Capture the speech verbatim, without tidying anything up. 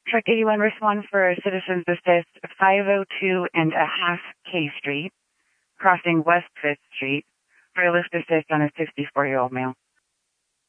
Truck eighty-one, respond for citizens assist five oh two and a half K Street, crossing West fifth Street, for a lift assist on a sixty-four-year-old male.